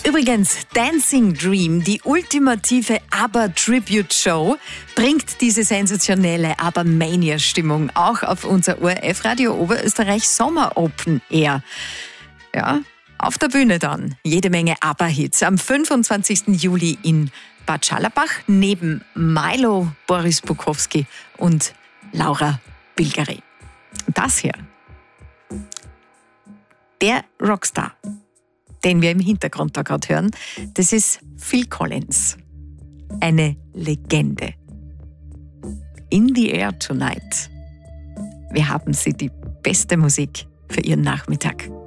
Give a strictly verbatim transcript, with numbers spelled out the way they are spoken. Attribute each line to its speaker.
Speaker 1: Übrigens, Dancing Dream, die ultimative ABBA-Tribute-Show, bringt diese sensationelle ABBA-Mania-Stimmung auch auf unser O R F-Radio Oberösterreich Sommer Open Air. Ja, auf der Bühne dann jede Menge ABBA-Hits am fünfundzwanzigsten Juli in Bad Schallerbach neben Milo, Boris Bukowski und Laura Bilgeri. Das hier, der Rockstar, den wir im Hintergrund da gerade hören, das ist Phil Collins. Eine Legende. In the Air Tonight. Wir haben Sie die beste Musik für Ihren Nachmittag.